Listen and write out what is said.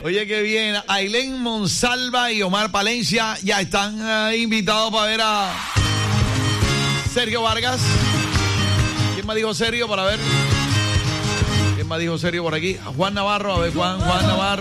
Oye, qué bien. Ailén Monsalva y Omar Palencia ya están invitados para ver a Sergio Vargas. ¿Quién me dijo Sergio? Para ver. ¿Quién me dijo Sergio por aquí? Juan Navarro. A ver, Juan Navarro.